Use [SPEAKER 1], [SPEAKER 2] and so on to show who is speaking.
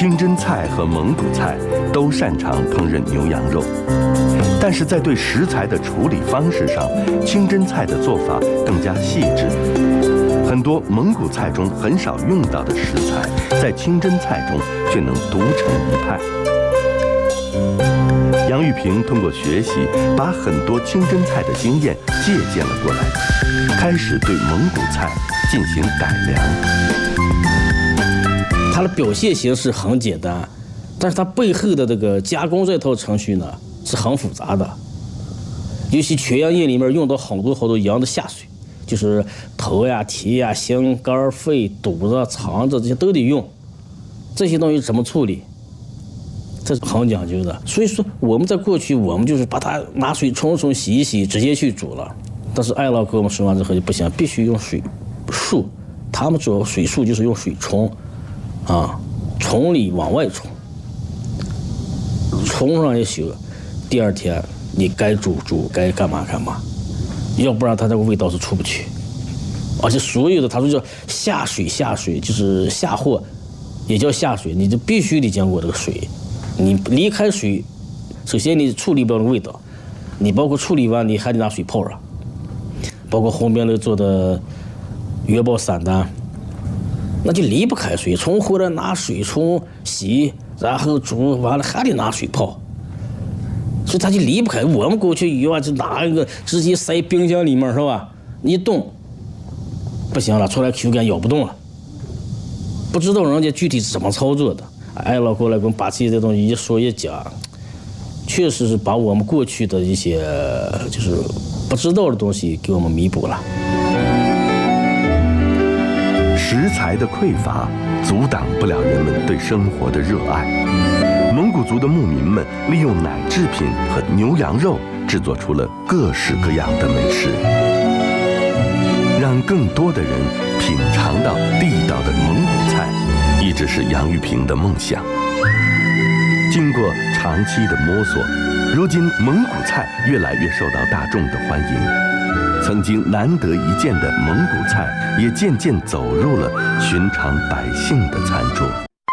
[SPEAKER 1] 清真菜和蒙古菜都擅长烹饪牛羊肉，但是在对食材的处理方式上，清真菜的做法更加细致。很多蒙古菜中很少用到的食材，在清真菜中却能独成一派。杨玉萍通过学习，把很多清真菜的经验借鉴了过来，开始对蒙古菜进行改良。
[SPEAKER 2] 它的表现形式很简单，但是它背后的这个加工这套程序呢是很复杂的。尤其全羊宴里面用到好多羊的下水，就是头呀、蹄呀、心肝、肺、肚子、肠子这些都得用。这些东西怎么处理？这是很讲究的。所以说我们在过去我们就是把它拿水冲洗一洗，直接去煮了。但是艾老给我们说完之后就不行，必须用水漱。他们主要水漱就是用水冲，从里往外冲，冲上一宿，第二天你该煮，该干嘛，要不然它这个味道是出不去。而且所有的他说叫下水，就是下货，也叫下水，你就必须得经过这个水。你离开水，首先你处理不了那个味道，你包括处理完你还得拿水泡上，包括后面的做的元宝散丹，那就离不开水，冲回来拿水冲洗，然后煮完了还得拿水泡，所以它就离不开。我们过去鱼就拿一个直接塞冰箱里面是吧？一冻不行了，出来口感咬不动了，不知道人家具体是怎么操作的。艾老过来跟我们把这些东西一说一讲，确实是把我们过去的一些就是不知道的东西给我们弥补了。
[SPEAKER 1] 食材的匮乏阻挡不了人们对生活的热爱。蒙古族的牧民们利用奶制品和牛羊肉制作出了各式各样的美食，让更多的人品尝到地道的蒙古菜，一直是杨玉萍的梦想。经过长期的摸索，如今蒙古菜越来越受到大众的欢迎，曾经难得一见的蒙古菜也渐渐走入了寻常百姓的餐桌。